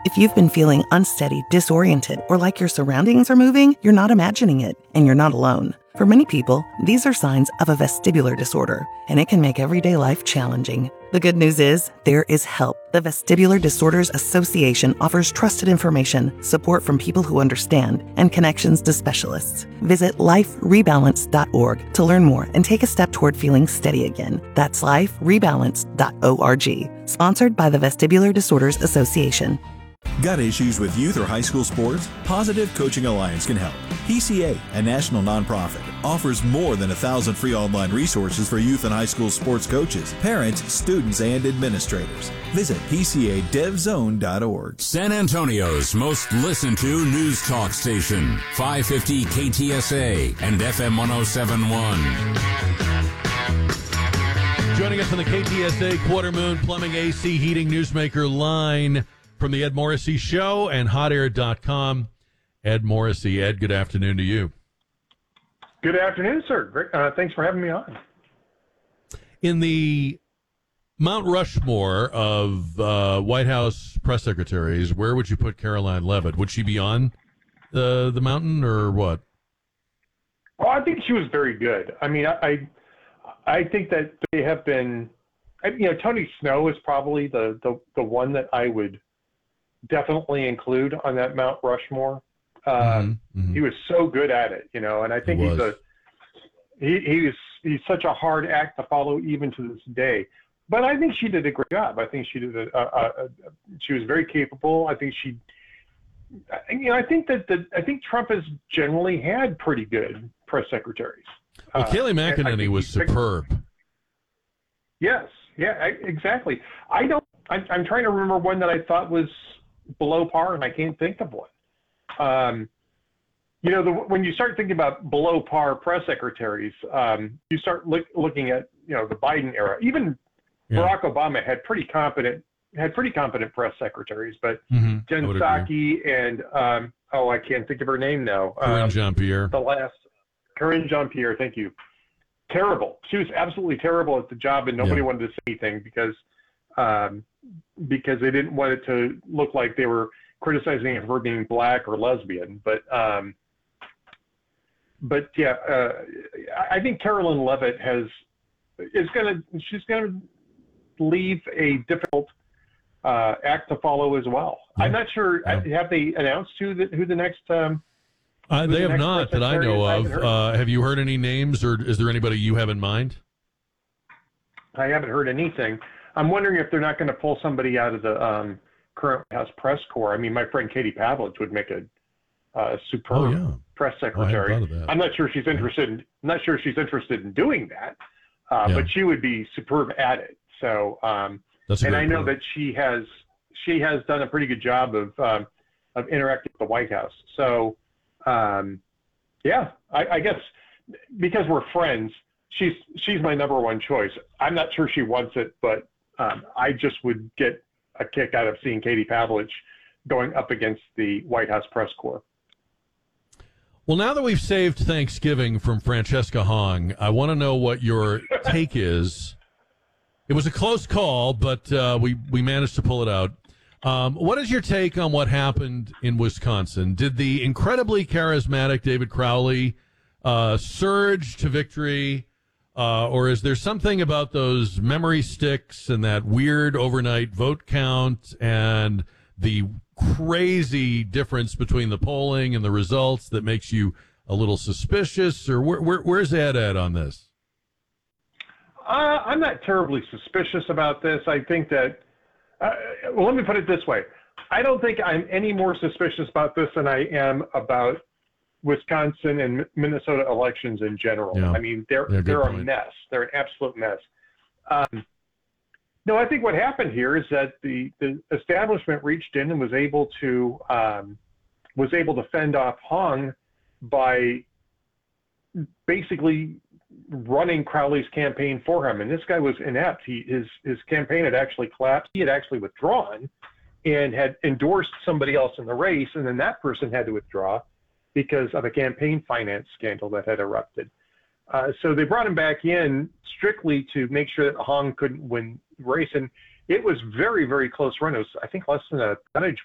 If you've been feeling unsteady, disoriented, or like your surroundings are moving, you're not imagining it, and you're not alone. For many people, these are signs of a vestibular disorder, and it can make everyday life challenging. The good news is, there is help. The Vestibular Disorders Association offers trusted information, support from people who understand, and connections to specialists. Visit liferebalance.org to learn more and take a step toward feeling steady again. That's liferebalance.org. Sponsored by the Vestibular Disorders Association. Got issues with youth or high school sports? Positive Coaching Alliance can help. PCA, a national nonprofit, offers more than 1,000 free online resources for youth and high school sports coaches, parents, students, and administrators. Visit PCADevZone.org. San Antonio's most listened to news talk station, 550 KTSA and FM 107.1. Joining us on the KTSA Quarter Moon Plumbing, AC, Heating Newsmaker line from the Ed Morrissey Show and HotAir.com. Ed Morrissey. Ed, good afternoon to you. Good afternoon, sir. Great. Thanks for having me on. In the Mount Rushmore of White House press secretaries, where would you put Karoline Leavitt? Would she be on the mountain or what? Well, I think she was very good. I mean, I think that they have been, Tony Snow is probably the one that I would definitely include on that Mount Rushmore. He was so good at it, and I think he's such a hard act to follow even to this day. But I think she did a great job. I think she did she was very capable. I think I think Trump has generally had pretty good press secretaries. Well, Kayleigh McEnany was superb. Yes, yeah, exactly. I'm trying to remember one that I thought was below par, and I can't think of one. When you start thinking about below par press secretaries, you start looking at the Biden era. Even Barack Obama had pretty competent press secretaries, but Jen Psaki and I can't think of her name now. Karine Jean-Pierre. Karine Jean-Pierre, thank you. Terrible. She was absolutely terrible at the job, and nobody wanted to say anything because they didn't want it to look like they were criticizing her for being black or lesbian. But I think Karoline Leavitt she's gonna leave a difficult act to follow as well. Yeah. I'm not sure. Yeah. Have they announced who the next? They have not that I know of. Have you heard any names, or is there anybody you have in mind? I haven't heard anything. I'm wondering if they're not going to pull somebody out of the current House press corps. I mean, my friend Katie Pavlich would make a superb press secretary. I'm not sure she's interested. I'm not sure she's interested in doing that, but she would be superb at it. So, and I know that she has done a pretty good job of interacting with the White House. So, I guess because we're friends, she's my number one choice. I'm not sure she wants it, but I just would get a kick out of seeing Katie Pavlich going up against the White House press corps. Well, now that we've saved Thanksgiving from Francesca Hong, I want to know what your take is. It was a close call, but we managed to pull it out. What is your take on what happened in Wisconsin? Did the incredibly charismatic David Crowley surge to victory? Or is there something about those memory sticks and that weird overnight vote count and the crazy difference between the polling and the results that makes you a little suspicious? Or where's Ed at on this? I'm not terribly suspicious about this. I think that, let me put it this way. I don't think I'm any more suspicious about this than I am about Wisconsin and Minnesota elections in general. I mean, they're a mess. They're an absolute mess. No, I think what happened here is that the establishment reached in and was able to fend off Hong by basically running Crowley's campaign for him. And this guy was inept. His campaign had actually collapsed. He had actually withdrawn and had endorsed somebody else in the race, and then that person had to withdraw because of a campaign finance scandal that had erupted. So they brought him back in strictly to make sure that Hong couldn't win the race. And it was very, very close run. It was, I think, less than a percentage